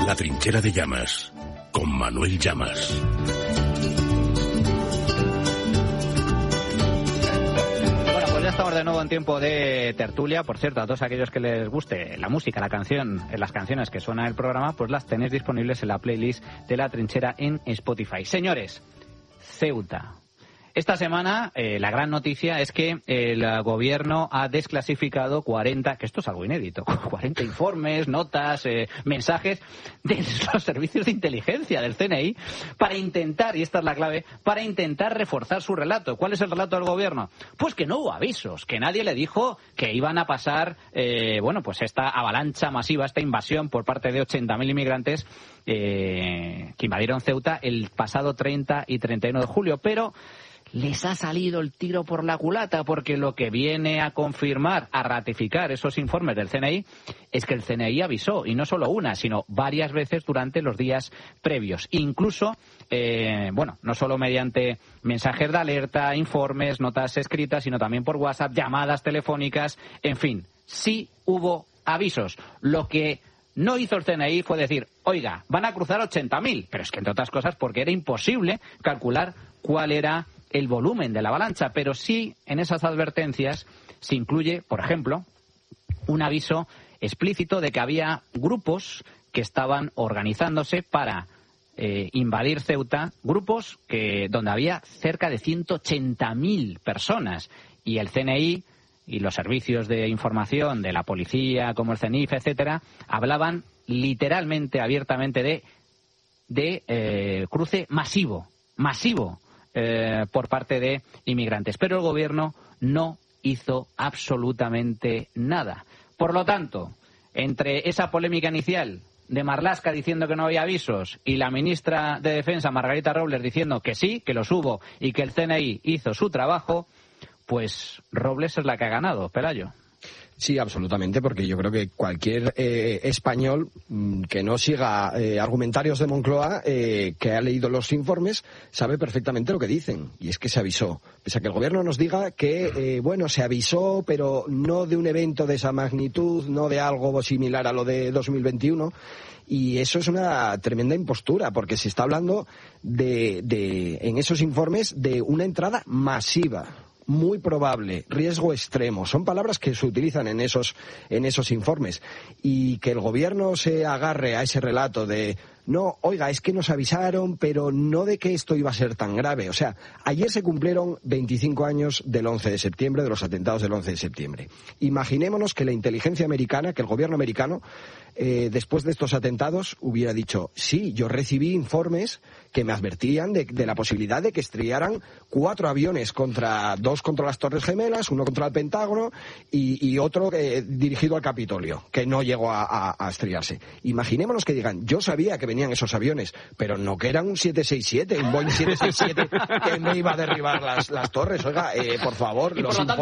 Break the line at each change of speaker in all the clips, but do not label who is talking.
La trinchera de Llamas, con Manuel Llamas.
Bueno, pues ya estamos de nuevo en tiempo de tertulia. Por cierto, a todos aquellos que les guste la música, la canción, las canciones que suenan en el programa, pues las tenéis disponibles en la playlist de La Trinchera en Spotify. Señores, Ceuta. Esta semana la gran noticia es que el gobierno ha desclasificado 40, que esto es algo inédito, 40 informes, notas, mensajes de los servicios de inteligencia del CNI para intentar, y esta es la clave, para intentar reforzar su relato. ¿Cuál es el relato del gobierno? Pues que no hubo avisos, que nadie le dijo que iban a pasar, pues esta avalancha masiva, esta invasión por parte de 80.000 inmigrantes que invadieron Ceuta el pasado 30 y 31 de julio, pero les ha salido el tiro por la culata, porque lo que viene a confirmar, a ratificar esos informes del CNI, es que el CNI avisó, y no solo una, sino varias veces durante los días previos. Incluso, no solo mediante mensajes de alerta, informes, notas escritas, sino también por WhatsApp, llamadas telefónicas, en fin, sí hubo avisos. Lo que no hizo el CNI fue decir, oiga, van a cruzar 80.000, pero es que entre otras cosas porque era imposible calcular cuál era el volumen de la avalancha, pero sí en esas advertencias se incluye, por ejemplo, un aviso explícito de que había grupos que estaban organizándose para invadir Ceuta, grupos donde había cerca de 180.000 personas, y el CNI y los servicios de información de la policía, como el CENIF, etcétera, hablaban literalmente, abiertamente de cruce masivo por parte de inmigrantes. Pero el gobierno no hizo absolutamente nada. Por lo tanto, entre esa polémica inicial de Marlaska diciendo que no había avisos y la ministra de Defensa, Margarita Robles, diciendo que sí, que los hubo y que el CNI hizo su trabajo, pues Robles es la que ha ganado, Pelayo.
Sí, absolutamente, porque yo creo que cualquier español que no siga argumentarios de Moncloa, que ha leído los informes, sabe perfectamente lo que dicen. Y es que se avisó. Pese a que el gobierno nos diga que, se avisó, pero no de un evento de esa magnitud, no de algo similar a lo de 2021. Y eso es una tremenda impostura, porque se está hablando en esos informes de una entrada masiva. Muy probable, riesgo extremo, son palabras que se utilizan en esos informes, y que el gobierno se agarre a ese relato de no, oiga, es que nos avisaron, pero no de que esto iba a ser tan grave. O sea, ayer se cumplieron 25 años del 11 de septiembre, de los atentados del 11 de septiembre. Imaginémonos que la inteligencia americana, que el gobierno americano, después de estos atentados, hubiera dicho, sí, yo recibí informes que me advertían de la posibilidad de que estrellaran 4 aviones, 2 contra las Torres Gemelas, 1 contra el Pentágono y otro dirigido al Capitolio, que no llegó a estrellarse. Imaginémonos que digan, yo sabía que venían esos aviones, pero no que eran un 767, un Boeing 767 que me iba a derribar las torres. Oiga, por favor,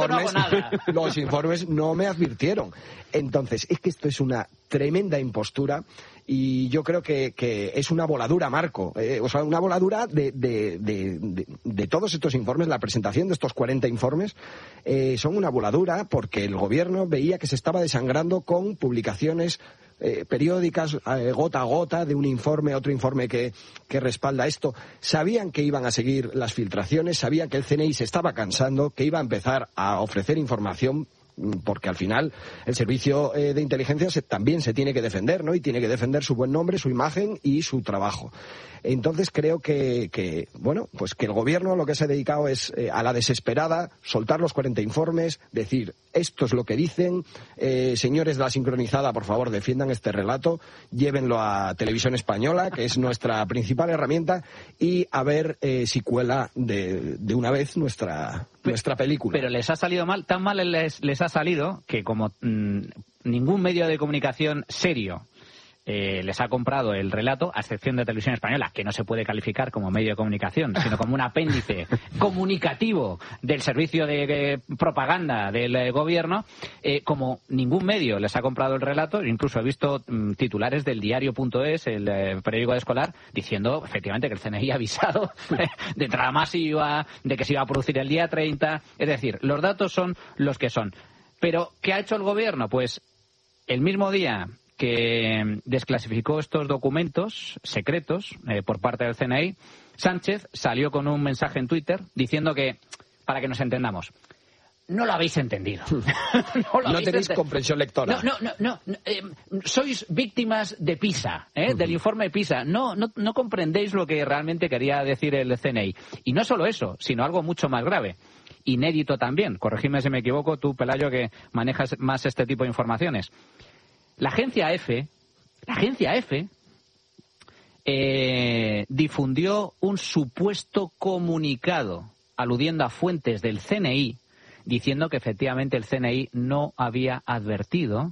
los informes no me advirtieron. Entonces, es que esto es una tremenda impostura, y yo creo que es una voladura, Marco, una voladura de todos estos informes. La presentación de estos 40 informes son una voladura, porque el gobierno veía que se estaba desangrando con publicaciones periódicas, gota a gota, de un informe a otro informe que respalda esto. Sabían que iban a seguir las filtraciones, sabían que el CNI se estaba cansando, que iba a empezar a ofrecer información, porque al final el servicio de inteligencia también se tiene que defender, ¿no? Y tiene que defender su buen nombre, su imagen y su trabajo. Entonces creo que el gobierno lo que se ha dedicado es a la desesperada, soltar los 40 informes, decir, esto es lo que dicen, señores de la sincronizada, por favor, defiendan este relato, llévenlo a Televisión Española, que es nuestra principal herramienta, y a ver si cuela de una vez nuestra película.
Pero les ha salido mal, tan mal les ha salido que como ningún medio de comunicación serio les ha comprado el relato, a excepción de Televisión Española, que no se puede calificar como medio de comunicación, sino como un apéndice comunicativo del servicio de propaganda del gobierno, como ningún medio les ha comprado el relato. Incluso he visto titulares del diario.es, el periódico escolar, diciendo efectivamente que el CNI ha avisado de entrada masiva, de que se iba a producir el día 30. Es decir, los datos son los que son. Pero, ¿qué ha hecho el gobierno? Pues el mismo día que desclasificó estos documentos secretos por parte del CNI, Sánchez salió con un mensaje en Twitter diciendo que, para que nos entendamos, no lo habéis entendido.
No tenéis comprensión lectora.
No. Sois víctimas de PISA, del informe PISA. No comprendéis lo que realmente quería decir el CNI. Y no solo eso, sino algo mucho más grave. Inédito también. Corregidme si me equivoco, tú, Pelayo, que manejas más este tipo de informaciones. La agencia EFE difundió un supuesto comunicado aludiendo a fuentes del CNI, diciendo que efectivamente el CNI no había advertido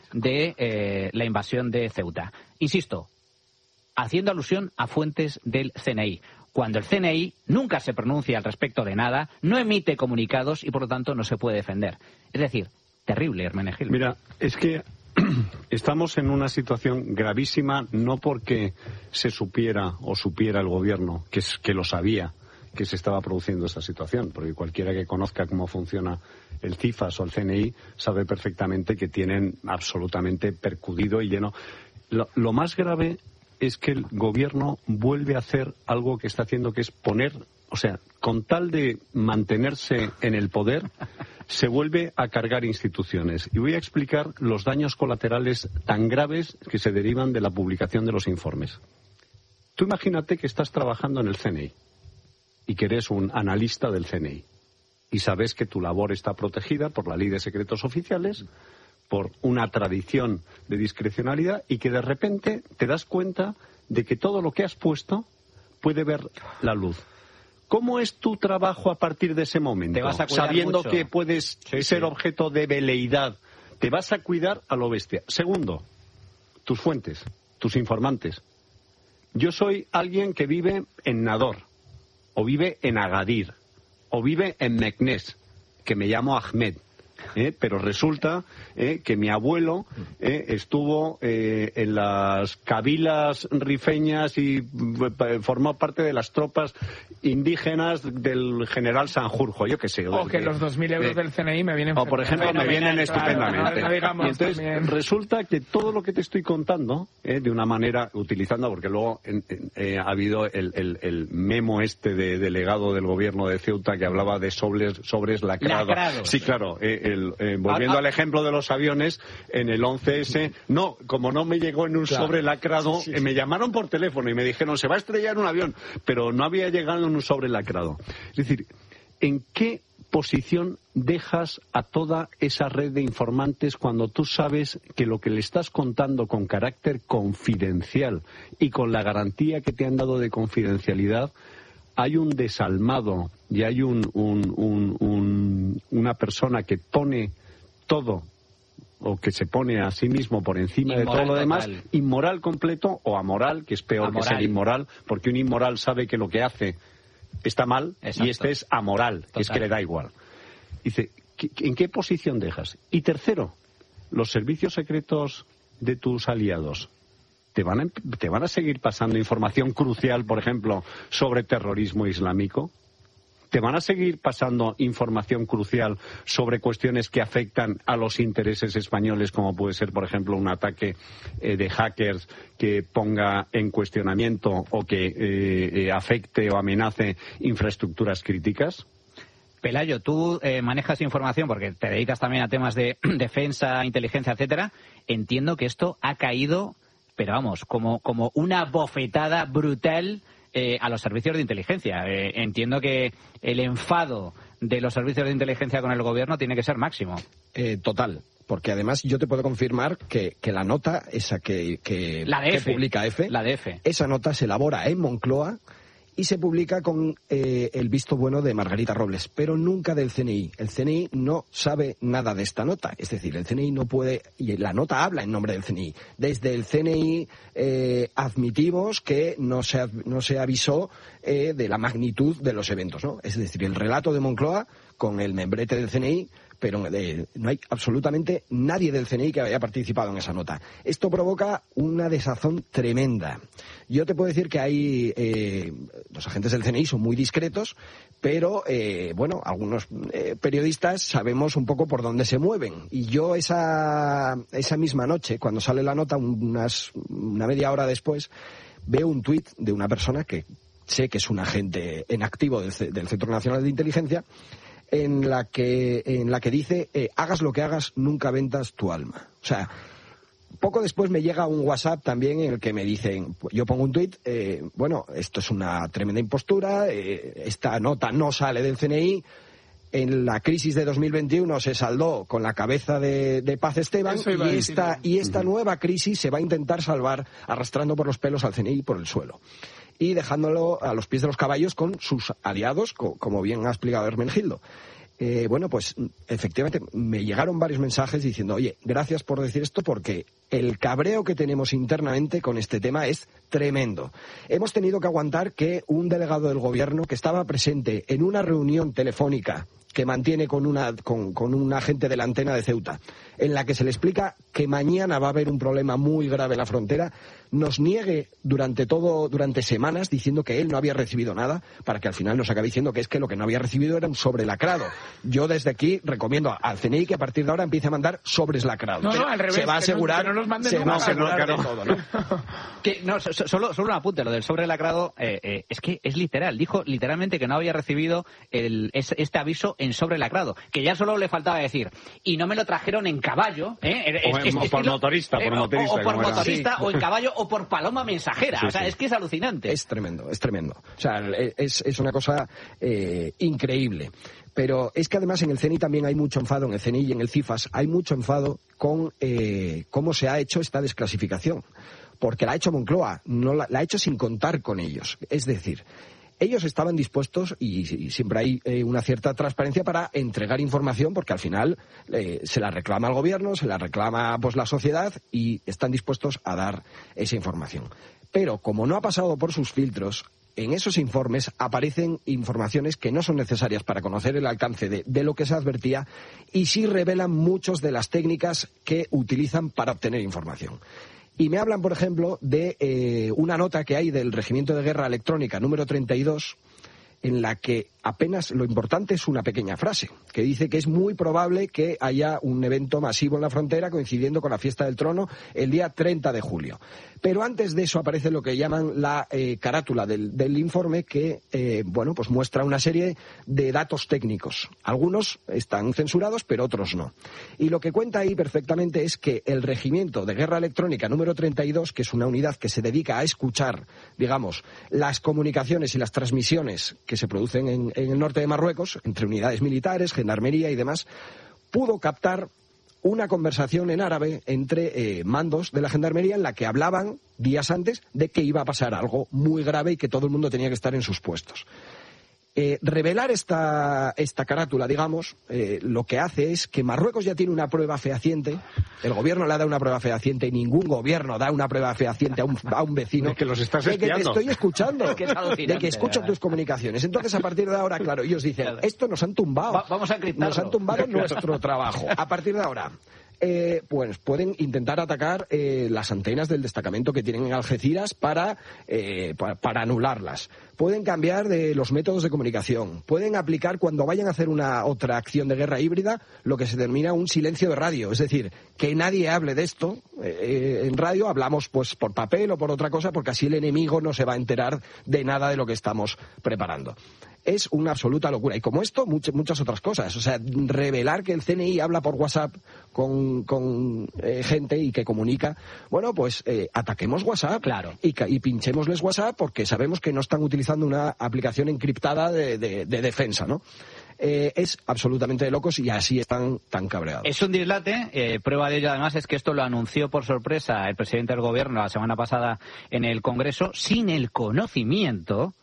de la invasión de Ceuta. Insisto, haciendo alusión a fuentes del CNI, cuando el CNI nunca se pronuncia al respecto de nada, no emite comunicados y por lo tanto no se puede defender. Es decir, terrible, Hermenegildo.
Mira, es que estamos en una situación gravísima, no porque se supiera el gobierno, que lo sabía, que se estaba produciendo esa situación, porque cualquiera que conozca cómo funciona el CIFAS o el CNI sabe perfectamente que tienen absolutamente percudido y lleno. Lo más grave es que el gobierno vuelve a hacer algo que está haciendo, que es poner, o sea, con tal de mantenerse en el poder, se vuelve a cargar instituciones. Y voy a explicar los daños colaterales tan graves que se derivan de la publicación de los informes. Tú imagínate que estás trabajando en el CNI y que eres un analista del CNI y sabes que tu labor está protegida por la Ley de Secretos Oficiales, por una tradición de discrecionalidad y que de repente te das cuenta de que todo lo que has puesto puede ver la luz. ¿Cómo es tu trabajo a partir de ese momento?
Te vas a cuidar
sabiendo
mucho.
Que puedes ser objeto de veleidad. Te vas a cuidar a lo bestia. Segundo, tus fuentes, tus informantes. Yo soy alguien que vive en Nador, o vive en Agadir, o vive en Meknès, que me llamo Ahmed. Pero resulta que mi abuelo estuvo en las cabilas rifeñas y formó parte de las tropas indígenas del general Sanjurjo, yo qué sé.
O que los 2.000 euros del CNI me vienen.
O por ejemplo, me vienen estupendamente.
Claro, no digamos
y entonces
también.
resulta que todo lo que te estoy contando, de una manera, utilizando, porque luego ha habido el memo este de delegado del gobierno de Ceuta que hablaba de sobres lacrados. Sí, claro. Volviendo al ejemplo de los aviones, en el 11S, no, como no me llegó en un sobre lacrado, me llamaron por teléfono y me dijeron, se va a estrellar un avión, pero no había llegado en un sobre lacrado. Es decir, ¿en qué posición dejas a toda esa red de informantes cuando tú sabes que lo que le estás contando con carácter confidencial y con la garantía que te han dado de confidencialidad, hay un desalmado y hay una persona que pone todo o que se pone a sí mismo por encima de todo lo demás, inmoral completo o amoral, que es peor que ser inmoral, porque un inmoral sabe que lo que hace está mal. Exacto. Y este es amoral, que es que le da igual. Dice, ¿en qué posición dejas? Y tercero, los servicios secretos de tus aliados te van a seguir pasando información crucial, por ejemplo, sobre terrorismo islámico. ¿Te van a seguir pasando información crucial sobre cuestiones que afectan a los intereses españoles, como puede ser, por ejemplo, un ataque de hackers que ponga en cuestionamiento o que afecte o amenace infraestructuras críticas?
Pelayo, tú manejas información porque te dedicas también a temas de defensa, inteligencia, etcétera. Entiendo que esto ha caído, pero vamos, como una bofetada brutal a los servicios de inteligencia. Entiendo que el enfado de los servicios de inteligencia con el gobierno tiene que ser máximo.
Total, porque además yo te puedo confirmar que la nota esa que publica EFE,
la de EFE,
esa nota se elabora en Moncloa y se publica con el visto bueno de Margarita Robles, pero nunca del CNI. El CNI no sabe nada de esta nota, es decir, el CNI no puede, y la nota habla en nombre del CNI. Desde el CNI admitimos que no se avisó de la magnitud de los eventos, ¿no? Es decir, el relato de Moncloa con el membrete del CNI pero no hay absolutamente nadie del CNI que haya participado en esa nota. Esto provoca una desazón tremenda. Yo te puedo decir que hay los agentes del CNI son muy discretos, pero algunos periodistas sabemos un poco por dónde se mueven. Y yo esa misma noche, cuando sale la nota, una media hora después, veo un tuit de una persona que sé que es un agente en activo del Centro Nacional de Inteligencia, en la que dice, hagas lo que hagas, nunca vendas tu alma. O sea, poco después me llega un WhatsApp también en el que me dicen, yo pongo un tuit, esto es una tremenda impostura, esta nota no sale del CNI, en la crisis de 2021 se saldó con la cabeza de Paz Esteban y esta nueva crisis se va a intentar salvar arrastrando por los pelos al CNI por el suelo y dejándolo a los pies de los caballos con sus aliados, como bien ha explicado Hermenegildo. Pues efectivamente me llegaron varios mensajes diciendo, oye, gracias por decir esto porque el cabreo que tenemos internamente con este tema es tremendo. Hemos tenido que aguantar que un delegado del gobierno que estaba presente en una reunión telefónica que mantiene con un agente de la antena de Ceuta, en la que se le explica que mañana va a haber un problema muy grave en la frontera, nos niegue durante semanas diciendo que él no había recibido nada, para que al final nos acabe diciendo que es que lo que no había recibido era un sobre lacrado. Yo desde aquí recomiendo al CNI que a partir de ahora empiece a mandar sobres lacrados.
No, al revés,
se va a asegurar,
que no nos manden
se va a
nunca.
asegurar de todo, ¿no?
Solo un apunte, lo del sobre lacrado, es que es literal. Dijo literalmente que no había recibido este aviso en sobre lacrado, que ya solo le faltaba decir, y no me lo trajeron en caballo,
por motorista,
o en caballo, o por paloma mensajera. Sí, es que es alucinante.
Es tremendo. O sea, es una cosa increíble. Pero es que además en el CNI también hay mucho enfado, en el CNI y en el CIFAS hay mucho enfado con cómo se ha hecho esta desclasificación. Porque la ha hecho Moncloa, no la ha hecho sin contar con ellos. Es decir, ellos estaban dispuestos, y siempre hay una cierta transparencia para entregar información, porque al final se la reclama el gobierno, se la reclama la sociedad, y están dispuestos a dar esa información. Pero como no ha pasado por sus filtros, en esos informes aparecen informaciones que no son necesarias para conocer el alcance de lo que se advertía, y sí revelan muchas de las técnicas que utilizan para obtener información. Y me hablan, por ejemplo, de una nota que hay del Regimiento de Guerra Electrónica número 32, en la que apenas lo importante es una pequeña frase, que dice que es muy probable que haya un evento masivo en la frontera coincidiendo con la fiesta del trono el día 30 de julio. Pero antes de eso aparece lo que llaman la carátula del informe, que muestra una serie de datos técnicos. Algunos están censurados, pero otros no. Y lo que cuenta ahí perfectamente es que el Regimiento de Guerra Electrónica número 32, que es una unidad que se dedica a escuchar, digamos, las comunicaciones y las transmisiones que se producen en el norte de Marruecos, entre unidades militares, gendarmería y demás, pudo captar una conversación en árabe entre mandos de la gendarmería en la que hablaban días antes de que iba a pasar algo muy grave y que todo el mundo tenía que estar en sus puestos. Revelar esta carátula, digamos, lo que hace es que Marruecos ya tiene una prueba fehaciente, el gobierno le ha dado una prueba fehaciente, y ningún gobierno da una prueba fehaciente a un vecino.
De que los estás
espiando.
De
que te estoy escuchando,
de
que escucho tus comunicaciones. Entonces, a partir de ahora, claro, ellos dicen, esto nos han tumbado.
Vamos a encriptarlo.
Nos han tumbado nuestro trabajo. A partir de ahora, pues pueden intentar atacar las antenas del destacamento que tienen en Algeciras para anularlas. Pueden cambiar de los métodos de comunicación. Pueden aplicar, cuando vayan a hacer otra acción de guerra híbrida, lo que se denomina un silencio de radio. Es decir, que nadie hable de esto. En radio hablamos pues por papel o por otra cosa, porque así el enemigo no se va a enterar de nada de lo que estamos preparando. Es una absoluta locura. Y como esto, muchas otras cosas. O sea, revelar que el CNI habla por WhatsApp con gente y que comunica. Bueno, pues ataquemos WhatsApp.
Claro.
Y pinchémosles WhatsApp, porque sabemos que no están utilizando una aplicación encriptada de defensa, ¿no? Es absolutamente de locos, y así están tan cabreados.
Es un dislate. Prueba de ello, además, es que esto lo anunció por sorpresa el presidente del gobierno la semana pasada en el Congreso, sin el conocimiento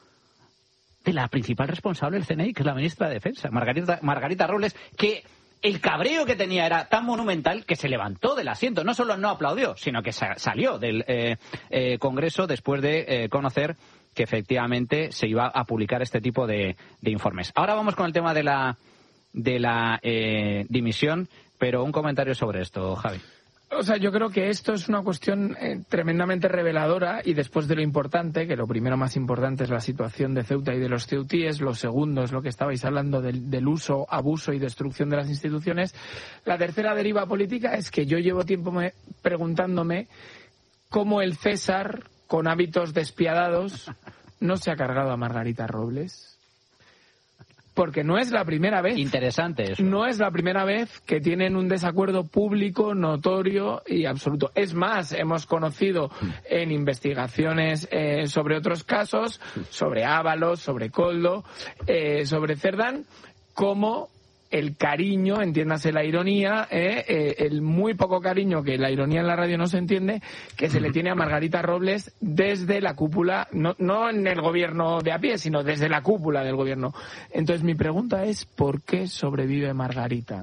de la principal responsable del CNI, que es la ministra de Defensa, Margarita Robles, que el cabreo que tenía era tan monumental que se levantó del asiento. No solo no aplaudió, sino que salió del Congreso después de conocer que efectivamente se iba a publicar este tipo de informes. Ahora vamos con el tema de la de la dimisión, pero un comentario sobre esto, Javi.
O sea, yo creo que esto es una cuestión tremendamente reveladora, y después de lo importante, que lo primero más importante es la situación de Ceuta y de los ceutíes, lo segundo es lo que estabais hablando del uso, abuso y destrucción de las instituciones, la tercera deriva política es que yo llevo tiempo preguntándome cómo el César, con hábitos despiadados, no se ha cargado a Margarita Robles. Porque no es la primera vez.
Interesante eso.
No es la primera vez que tienen un desacuerdo público, notorio y absoluto. Es más, hemos conocido en investigaciones sobre otros casos, sobre Ábalos, sobre Koldo, sobre Cerdán, cómo el cariño, entiéndase la ironía, el muy poco cariño, que la ironía en la radio no se entiende, que se le tiene a Margarita Robles desde la cúpula, no en el gobierno de a pie, sino desde la cúpula del gobierno. Entonces mi pregunta es, ¿por qué sobrevive Margarita?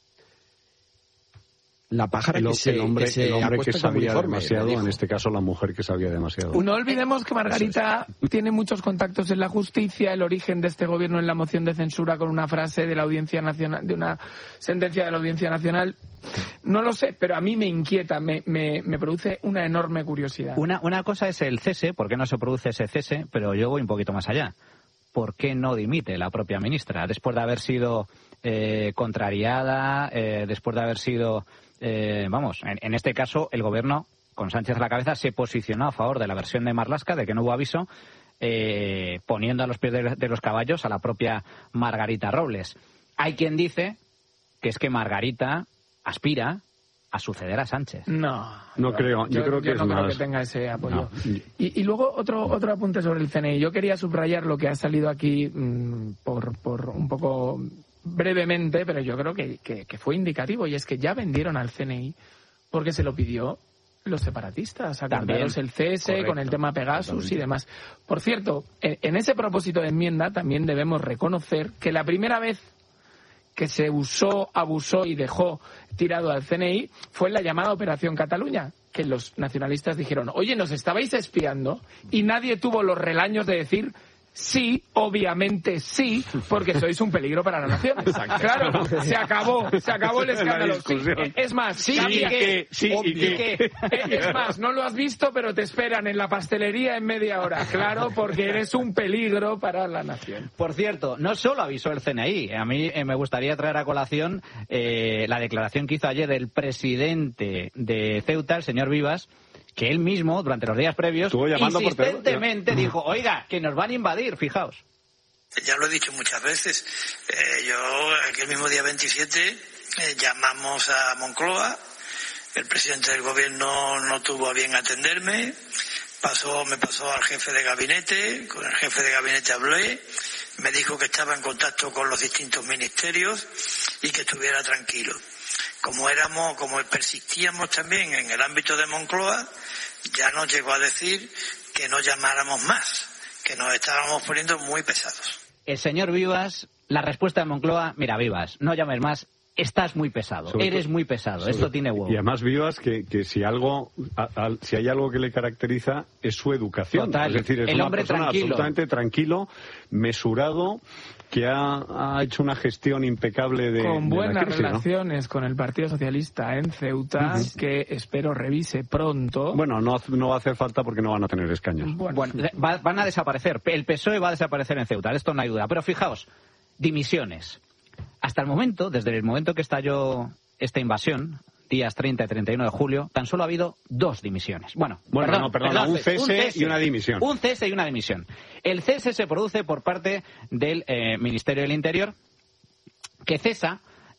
La pájara
el hombre que sabía demasiado,
en
este caso la mujer que sabía demasiado.
No olvidemos que Margarita tiene muchos contactos en la justicia. El origen de este gobierno en la moción de censura con una frase de la Audiencia Nacional, de una sentencia de la Audiencia Nacional, no lo sé, pero a mí me inquieta, me produce una enorme curiosidad.
Una cosa es el cese, ¿por qué no se produce ese cese? Pero yo voy un poquito más allá. ¿Por qué no dimite la propia ministra? Después de haber sido contrariada, después de haber sido... en este caso, el gobierno, con Sánchez a la cabeza, se posicionó a favor de la versión de Marlaska, de que no hubo aviso, poniendo a los pies de los caballos a la propia Margarita Robles. Hay quien dice que es que Margarita aspira a suceder a Sánchez.
No creo. Yo creo que
no creo que tenga ese apoyo. Y luego otro apunte sobre el CNI. Yo quería subrayar lo que ha salido aquí por un poco brevemente, pero yo creo que fue indicativo, y es que ya vendieron al CNI porque se lo pidió los separatistas, acordaros el CS, correcto, con el tema Pegasus y demás. Por cierto, en ese propósito de enmienda también debemos reconocer que la primera vez que se usó, abusó y dejó tirado al CNI fue en la llamada Operación Cataluña, que los nacionalistas dijeron, oye, nos estabais espiando, y nadie tuvo los relaños de decir sí, obviamente sí, porque sois un peligro para la nación. Exacto. Claro, se acabó el escándalo. Sí, es más, sí, y que. Es más, no lo has visto, pero te esperan en la pastelería en media hora. Claro, porque eres un peligro para la nación.
Por cierto, no solo avisó el CNI. A mí me gustaría traer a colación la declaración que hizo ayer el presidente de Ceuta, el señor Vivas, que él mismo, durante los días previos, insistentemente dijo, oiga, que nos van a invadir, fijaos.
Ya lo he dicho muchas veces. Yo, aquel mismo día 27, llamamos a Moncloa. El presidente del gobierno no tuvo a bien atenderme. Me pasó al jefe de gabinete. Con el jefe de gabinete hablé. Me dijo que estaba en contacto con los distintos ministerios y que estuviera tranquilo. Como persistíamos también en el ámbito de Moncloa, ya nos llegó a decir que no llamáramos más, que nos estábamos poniendo muy pesados.
El señor Vivas, la respuesta de Moncloa, mira, Vivas, no llames más, estás muy pesado, eres muy pesado, esto tiene huevo.
Y además Vivas, que si hay algo que le caracteriza es su educación.
Total.
Es decir, es
el
una
hombre
persona
tranquilo,
absolutamente tranquilo, mesurado, que ha hecho una gestión impecable
con buenas
de la crisis,
relaciones, ¿no?, con el Partido Socialista en Ceuta, que espero revise pronto.
Bueno, no va a hacer falta porque no van a tener escaños.
Bueno, van a desaparecer. El PSOE va a desaparecer en Ceuta, de esto no hay duda. Pero fijaos, dimisiones. Hasta el momento, desde el momento que estalló esta invasión, días 30 y 31 de julio, tan solo ha habido 2 dimisiones. Perdón,
un cese y una dimisión.
Un cese y una dimisión. El cese se produce por parte del Ministerio del Interior, que cesa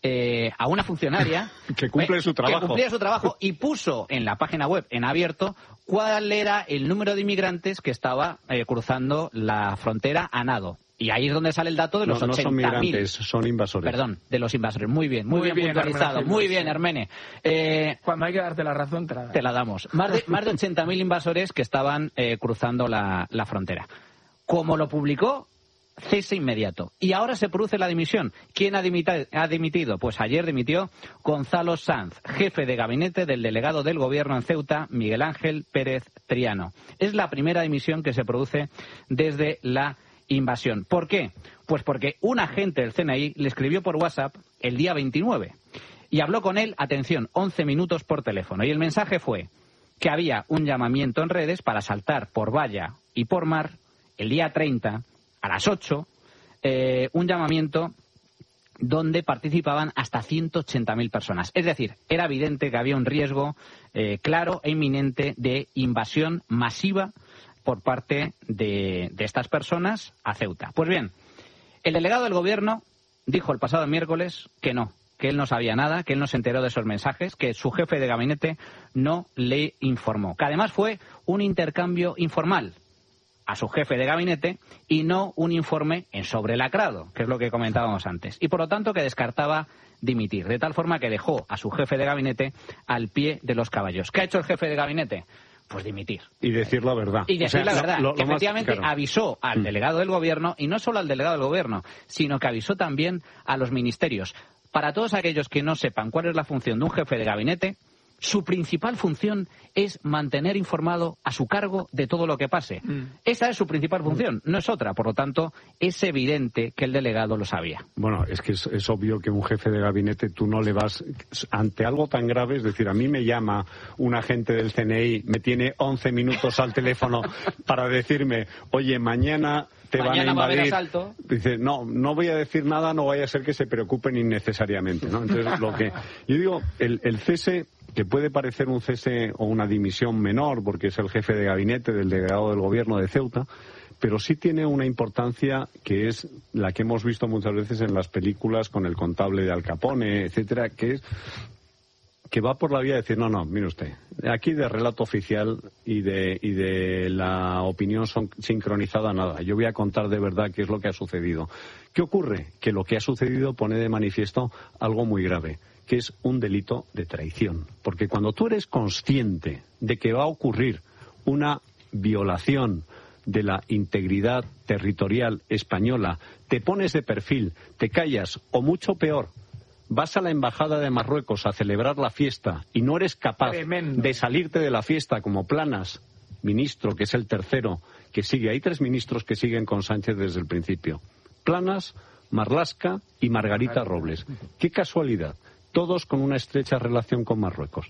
a una funcionaria
que cumplía su
trabajo y puso en la página web en abierto cuál era el número de inmigrantes que estaba cruzando la frontera a nado. Y ahí es donde sale el dato de los 80.000.
No son migrantes, son invasores.
Perdón, de los invasores. Muy bien puntualizado. Muy bien, Hermene.
Cuando hay que darte la razón, te la
damos. Más de 80.000 invasores que estaban cruzando la frontera. Como lo publicó, cese inmediato. Y ahora se produce la dimisión. ¿Quién ha dimitido? Pues ayer dimitió Gonzalo Sanz, jefe de gabinete del delegado del gobierno en Ceuta, Miguel Ángel Pérez Triano. Es la primera dimisión que se produce desde la invasión. ¿Por qué? Pues porque un agente del CNI le escribió por WhatsApp el día 29 y habló con él, atención, 11 minutos por teléfono. Y el mensaje fue que había un llamamiento en redes para saltar por valla y por mar el día 30 a las 8, un llamamiento donde participaban hasta 180.000 personas. Es decir, era evidente que había un riesgo claro e inminente de invasión masiva por parte de estas personas a Ceuta. Pues bien, el delegado del gobierno dijo el pasado miércoles que no, que él no sabía nada, que él no se enteró de esos mensajes, que su jefe de gabinete no le informó. Que además fue un intercambio informal a su jefe de gabinete y no un informe ensobrelacrado, que es lo que comentábamos antes. Y por lo tanto que descartaba dimitir, de tal forma que dejó a su jefe de gabinete al pie de los caballos. ¿Qué ha hecho el jefe de gabinete? Pues dimitir.
Y decir la verdad.
Y decir la verdad.
Lo
efectivamente
más, claro,
avisó al delegado del gobierno, y no solo al delegado del gobierno, sino que avisó también a los ministerios. Para todos aquellos que no sepan cuál es la función de un jefe de gabinete, su principal función es mantener informado a su cargo de todo lo que pase. Esa es su principal función, no es otra. Por lo tanto, es evidente que el delegado lo sabía.
Bueno, es que es obvio que un jefe de gabinete tú no le vas ante algo tan grave. Es decir, a mí me llama un agente del CNI, me tiene 11 minutos al teléfono para decirme, oye, mañana te van a invadir. Dice, no voy a decir nada, no vaya a ser que se preocupen innecesariamente, ¿no? Entonces, lo que yo digo, el cese, que puede parecer un cese o una dimisión menor, porque es el jefe de gabinete del delegado del gobierno de Ceuta, pero sí tiene una importancia que es la que hemos visto muchas veces en las películas con el contable de Al Capone, etcétera, que es que va por la vía de decir, no, mire usted, aquí de relato oficial y de la opinión sincronizada nada. Yo voy a contar de verdad qué es lo que ha sucedido. ¿Qué ocurre? Que lo que ha sucedido pone de manifiesto algo muy grave, que es un delito de traición. Porque cuando tú eres consciente de que va a ocurrir una violación de la integridad territorial española, te pones de perfil, te callas, o mucho peor, vas a la embajada de Marruecos a celebrar la fiesta y no eres capaz de salirte de la fiesta como Planas, ministro, que es el tercero que sigue. Hay 3 ministros que siguen con Sánchez desde el principio. Planas, Marlaska y Margarita Robles. Qué casualidad. Todos con una estrecha relación con Marruecos.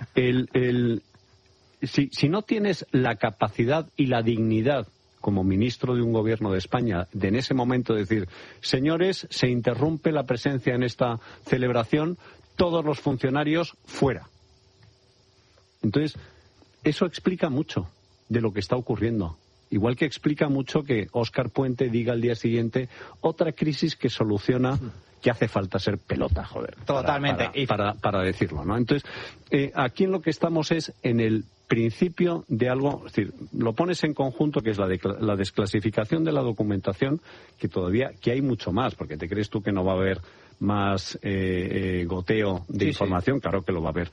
Si no tienes la capacidad y la dignidad como ministro de un gobierno de España, de en ese momento decir, señores, se interrumpe la presencia en esta celebración, todos los funcionarios fuera. Entonces, eso explica mucho de lo que está ocurriendo. Igual que explica mucho que Óscar Puente diga al día siguiente otra crisis que soluciona, que hace falta ser pelota, joder.
Totalmente.
Para decirlo, ¿no? Entonces, aquí en lo que estamos es en el principio de algo, es decir, lo pones en conjunto, que es la desclasificación de la documentación, que hay mucho más, porque te crees tú que no va a haber más goteo de información, sí. Claro que lo va a haber.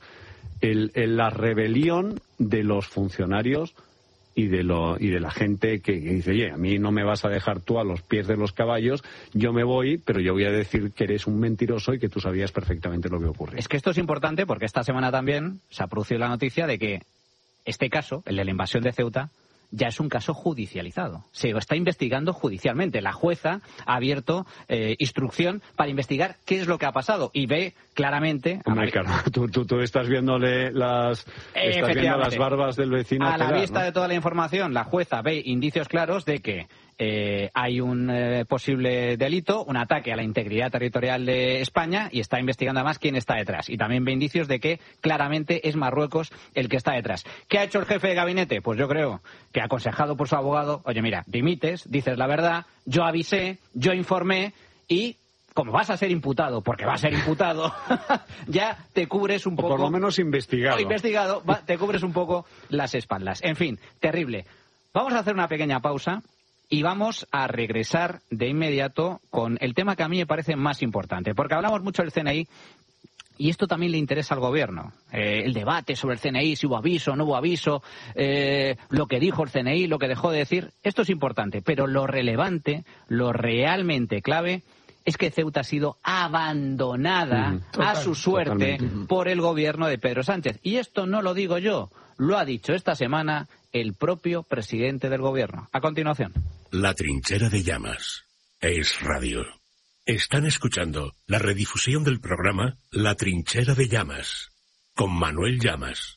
La rebelión de los funcionarios y de la gente que dice, oye, a mí no me vas a dejar tú a los pies de los caballos, yo me voy, pero yo voy a decir que eres un mentiroso y que tú sabías perfectamente lo que ocurría.
Es que esto es importante porque esta semana también se ha producido la noticia de que este caso, el de la invasión de Ceuta, ya es un caso judicializado. Se está investigando judicialmente. La jueza ha abierto instrucción para investigar qué es lo que ha pasado y ve claramente...
Hombre, claro, tú estás viéndole las barbas del vecino.
A la vista de toda la información, la jueza ve indicios claros de que hay un posible delito, un ataque a la integridad territorial de España, y está investigando además quién está detrás. Y también ve indicios de que claramente es Marruecos el que está detrás. ¿Qué ha hecho el jefe de gabinete? Pues yo creo que aconsejado por su abogado, oye, mira, dimites, dices la verdad, yo avisé, yo informé y... como vas a ser imputado, porque vas a ser imputado, ya te cubres un poco...
O por lo menos investigado.
Te cubres un poco las espaldas. En fin, terrible. Vamos a hacer una pequeña pausa y vamos a regresar de inmediato con el tema que a mí me parece más importante, porque hablamos mucho del CNI y esto también le interesa al gobierno. El debate sobre el CNI, si hubo aviso o no hubo aviso, lo que dijo el CNI, lo que dejó de decir, esto es importante, pero lo relevante, lo realmente clave, es que Ceuta ha sido abandonada a su suerte por el gobierno de Pedro Sánchez. Y esto no lo digo yo, lo ha dicho esta semana el propio presidente del gobierno. A continuación.
La Trinchera de Llamas. Es radio. Están escuchando la redifusión del programa La Trinchera de Llamas, con Manuel Llamas.